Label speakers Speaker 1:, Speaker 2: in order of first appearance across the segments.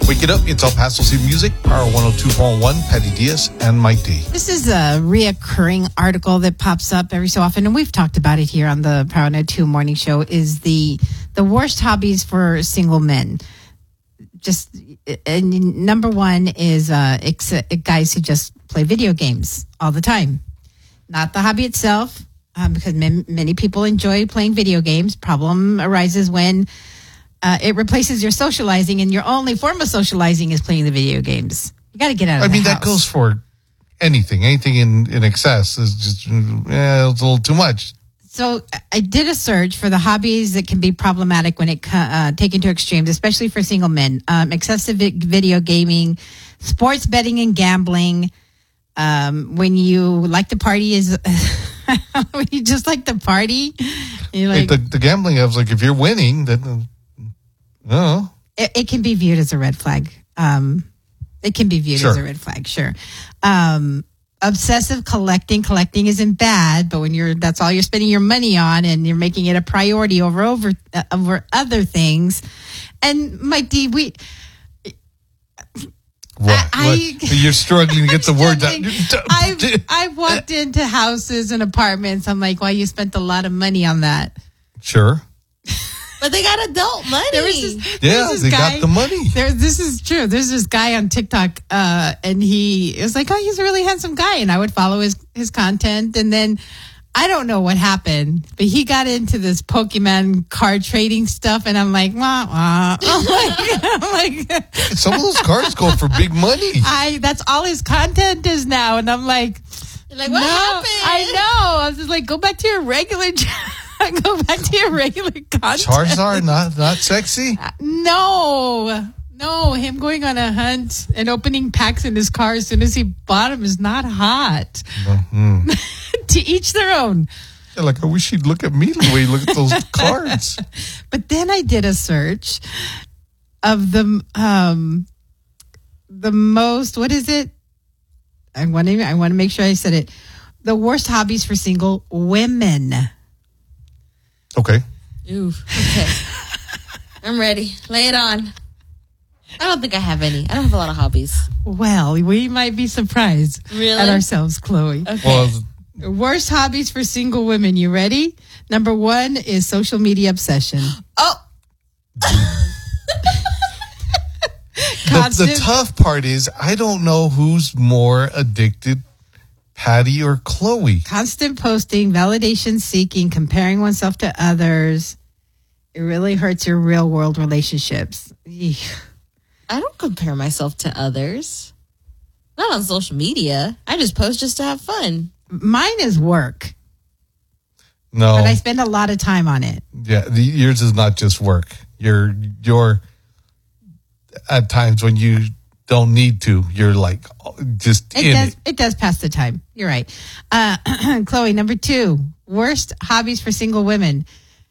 Speaker 1: Wake it up. It's El Paso City Music, Power 102.1, Patty Diaz and Mike D.
Speaker 2: This is a reoccurring article that pops up every so often, and we've talked about it here on the Power 102 Morning Show, is the worst hobbies for single men. Just number one is guys who just play video games all the time. Not the hobby itself, because many people enjoy playing video games. Problem arises when it replaces your socializing, and your only form of socializing is playing the video games. You got to get out of the house.
Speaker 1: That goes for anything. Anything in excess is just it's a little too much.
Speaker 2: So I did a search for the hobbies that can be problematic when it taken to extremes, especially for single men. Excessive video gaming, sports betting and gambling. When you like to party is when you just like to party. Like,
Speaker 1: the gambling, I was like, if you're winning, then
Speaker 2: it can be viewed as a red flag. It can be viewed as a red flag, sure. Obsessive collecting isn't bad, but when that's all you're spending your money on, and you're making it a priority over other things. And Mike D,
Speaker 1: you're struggling to get the word out.
Speaker 2: I've walked into houses and apartments. I'm like, well, you spent a lot of money on that.
Speaker 1: Sure.
Speaker 3: But they got adult money.
Speaker 1: They got the money.
Speaker 2: This is true. There's this guy on TikTok, and he is like, oh, he's a really handsome guy. And I would follow his content. And then I don't know what happened, but he got into this Pokemon card trading stuff. And I'm like, wah, wah. I'm like
Speaker 1: some of those cards go for big money.
Speaker 2: That's all his content is now. And I'm like,
Speaker 3: what happened?
Speaker 2: I know. I was just like, go back to your regular job. Go back to your regular content.
Speaker 1: Charizard, not sexy?
Speaker 2: No, him going on a hunt and opening packs in his car as soon as he bought them is not hot. Mm-hmm. To each their own.
Speaker 1: Yeah, I wish he'd look at me the way he look at those cards.
Speaker 2: But then I did a search of the most, what is it? I want to make sure I said it. The worst hobbies for single women.
Speaker 1: Okay.
Speaker 3: Ooh, okay. I'm ready. Lay it on. I don't think I have any. I don't have a lot of hobbies.
Speaker 2: Well, we might be surprised at ourselves, Chloe.
Speaker 3: Okay.
Speaker 1: Well,
Speaker 2: worst hobbies for single women. You ready? Number one is social media obsession.
Speaker 3: Oh.
Speaker 1: The tough part is I don't know who's more addicted, Patty or Chloe.
Speaker 2: Constant posting, validation seeking, comparing oneself to others. It really hurts your real world relationships.
Speaker 3: I don't compare myself to others. Not on social media. I just post just to have fun.
Speaker 2: Mine is work.
Speaker 1: No.
Speaker 2: But I spend a lot of time on it.
Speaker 1: Yeah, yours is not just work. You're at times when you don't need to, you're like just
Speaker 2: it does pass the time. You're right. Chloe, number two, worst hobbies for single women.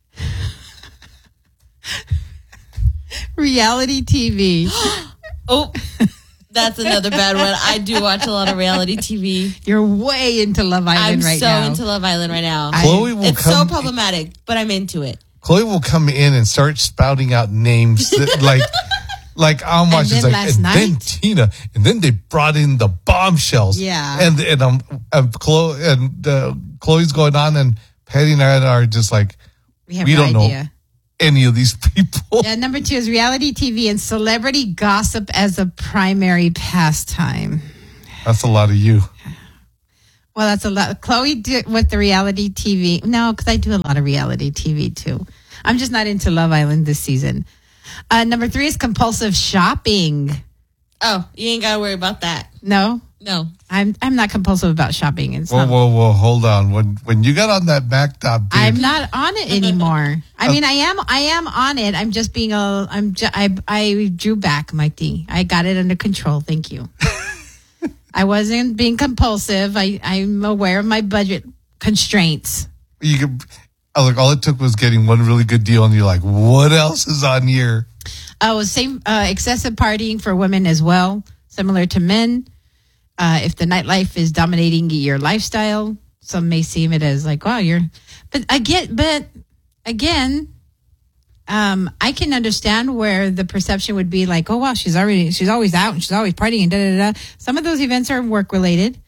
Speaker 2: Reality TV.
Speaker 3: Oh, that's another bad one. I do watch a lot of reality TV.
Speaker 2: You're way into Love Island right now.
Speaker 3: I'm so into Love Island right now.
Speaker 1: It's
Speaker 3: so problematic, but I'm into it.
Speaker 1: Chloe will come in and start spouting out names that, like I'm watching, then Tina, and then they brought in the bombshells.
Speaker 2: Yeah,
Speaker 1: and Chloe's going on, and Patty and I are just like, we don't know any of these people.
Speaker 2: Yeah, number two is reality TV and celebrity gossip as a primary pastime.
Speaker 1: That's a lot of you.
Speaker 2: Well, that's a lot. Chloe did with the reality TV. No, because I do a lot of reality TV too. I'm just not into Love Island this season. Number three is compulsive shopping.
Speaker 3: Oh, you ain't got to worry about that.
Speaker 2: No?
Speaker 3: No.
Speaker 2: I'm not compulsive about shopping.
Speaker 1: Whoa, hold on. When you got on that back top, dude,
Speaker 2: I'm not on it anymore. I mean, I am on it. I'm just being I drew back, Mike D. I got it under control. Thank you. I wasn't being compulsive. I'm aware of my budget constraints.
Speaker 1: All it took was getting one really good deal, and you're like, what else is on here?
Speaker 2: Same excessive partying for women as well, similar to men. If the nightlife is dominating your lifestyle, some may see it as like, wow, but again, I can understand where the perception would be like, oh, wow, she's always out and she's always partying and da-da-da. Some of those events are work-related.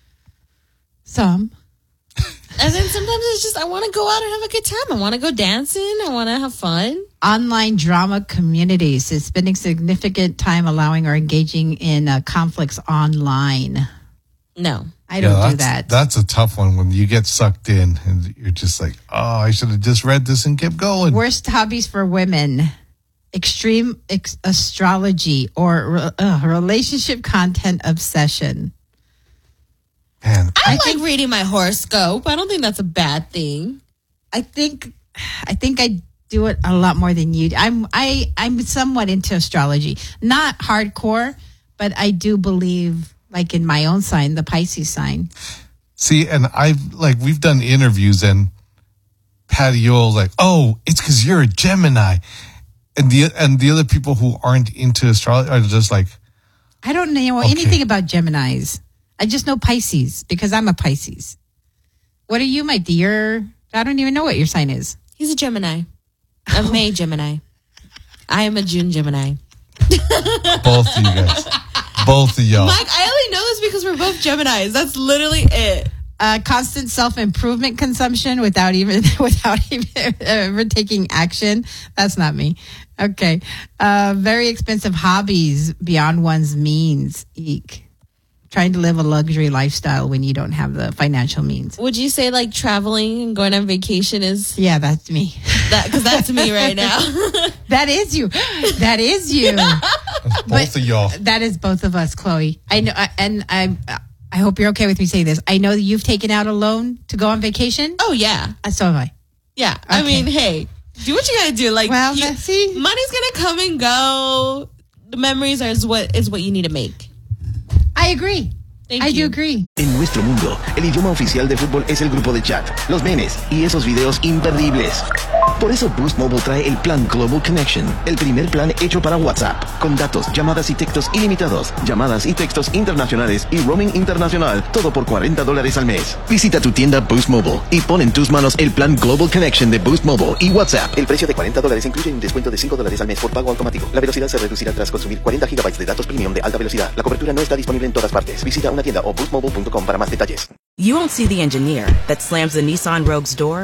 Speaker 2: Some.
Speaker 3: And then sometimes it's just, I want to go out and have a good time. I want to go dancing. I want to have fun.
Speaker 2: Online drama communities is spending significant time allowing or engaging in conflicts online.
Speaker 3: No.
Speaker 2: I don't do that.
Speaker 1: That's a tough one when you get sucked in and you're just like, oh, I should have just read this and kept going.
Speaker 2: Worst hobbies for women. Extreme astrology or relationship content obsession.
Speaker 1: Man,
Speaker 3: I like reading my horoscope. I don't think that's a bad thing.
Speaker 2: I think I do it a lot more than you. I'm somewhat into astrology. Not hardcore, but I do believe like in my own sign, the Pisces sign.
Speaker 1: See, and we've done interviews and Patty Yole's like, oh, it's because you're a Gemini. And the other people who aren't into astrology are just like,
Speaker 2: I don't know anything about Geminis. I just know Pisces because I'm a Pisces. What are you, my dear? I don't even know what your sign is.
Speaker 3: He's a Gemini. A May Gemini. I am a June Gemini.
Speaker 1: Both of you guys. Both of y'all.
Speaker 3: Mike, I only know this because we're both Geminis. That's literally it.
Speaker 2: Constant self-improvement consumption without even ever taking action. That's not me. Okay. Very expensive hobbies beyond one's means. Eek. Trying to live a luxury lifestyle when you don't have the financial means.
Speaker 3: Would you say like traveling and going on vacation is?
Speaker 2: Yeah, that's me.
Speaker 3: Because that's me right now.
Speaker 2: That is you. That is you.
Speaker 1: Both of y'all.
Speaker 2: That is both of us, Chloe. I know, and I hope you're okay with me saying this. I know that you've taken out a loan to go on vacation.
Speaker 3: Oh yeah,
Speaker 2: so have I.
Speaker 3: Yeah, okay. I mean, hey, do what you gotta do. Like,
Speaker 2: well, see,
Speaker 3: money's gonna come and go. The memories is what you need to make.
Speaker 2: I agree. I do agree.
Speaker 4: En nuestro mundo, el idioma oficial de fútbol es el grupo de chat, los memes y esos videos imperdibles. Por eso Boost Mobile trae el plan Global Connection, el primer plan hecho para WhatsApp, con datos, llamadas y textos ilimitados, llamadas y textos internacionales y roaming internacional, todo por $40 al mes. Visita tu tienda Boost Mobile y pon en tus manos el plan Global Connection de Boost Mobile y WhatsApp. El precio de $40 incluye un descuento de $5 al mes por pago automático. La velocidad se reducirá tras consumir 40 GB de datos premium de alta velocidad. La cobertura no está disponible en todas partes. Visita una tienda o boostmobile.com para más detalles.
Speaker 5: You won't see the engineer that slams the Nissan Rogue's door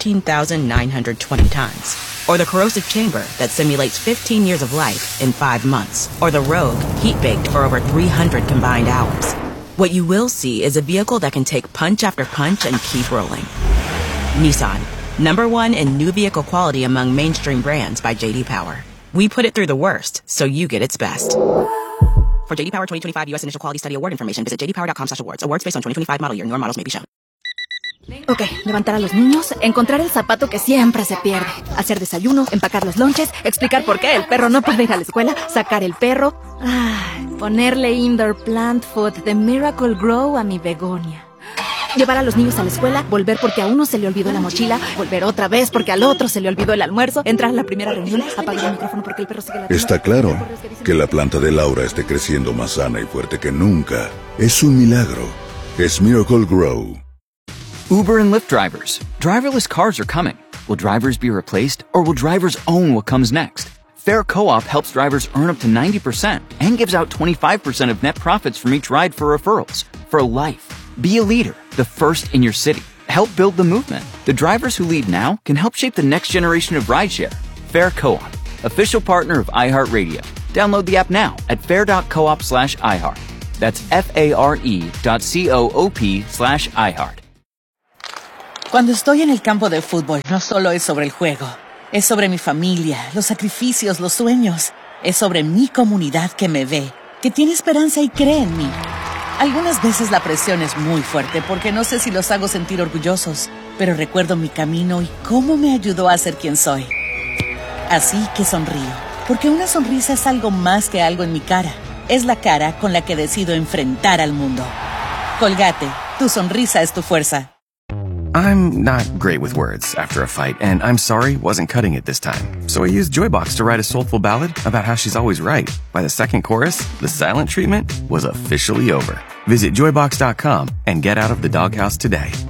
Speaker 5: 13,920 times. Or the corrosive chamber that simulates 15 years of life in 5 months. Or the Rogue heat-baked for over 300 combined hours. What you will see is a vehicle that can take punch after punch and keep rolling. Nissan, #1 in new vehicle quality among mainstream brands by J.D. Power. We put it through the worst, so you get its best. For J.D. Power 2025 U.S. Initial Quality Study Award information, visit jdpower.com/awards. Awards based on 2025 model year. Newer models may be shown.
Speaker 6: Ok, levantar a los niños, encontrar el zapato que siempre se pierde, hacer desayuno, empacar los lonches, explicar por qué el perro no puede ir a la escuela, sacar el perro, ponerle indoor plant food de Miracle Grow a mi begonia. Llevar a los niños a la escuela, volver porque a uno se le olvidó la mochila, volver otra vez porque al otro se le olvidó el almuerzo, entrar a la primera reunión, apagar el micrófono porque el perro sigue ladrando.
Speaker 7: Está claro que la planta de Laura esté creciendo más sana y fuerte que nunca. Es un milagro. Es Miracle Grow.
Speaker 8: Uber and Lyft drivers. Driverless cars are coming. Will drivers be replaced, or will drivers own what comes next? Fair Co-op helps drivers earn up to 90% and gives out 25% of net profits from each ride for referrals. For life. Be a leader, the first in your city. Help build the movement. The drivers who lead now can help shape the next generation of rideshare. Fair Co-op, official partner of iHeartRadio. Download the app now at fair.coop/iHeart. That's FARE.coop/iHeart.
Speaker 9: Cuando estoy en el campo de fútbol, no solo es sobre el juego. Es sobre mi familia, los sacrificios, los sueños. Es sobre mi comunidad que me ve, que tiene esperanza y cree en mí. Algunas veces la presión es muy fuerte porque no sé si los hago sentir orgullosos, pero recuerdo mi camino y cómo me ayudó a ser quien soy. Así que sonrío, porque una sonrisa es algo más que algo en mi cara. Es la cara con la que decido enfrentar al mundo. Colgate, tu sonrisa es tu fuerza.
Speaker 10: I'm not great with words after a fight, and I'm sorry wasn't cutting it this time. So I used Joybox to write a soulful ballad about how she's always right. By the second chorus, the silent treatment was officially over. Visit joybox.com and get out of the doghouse today.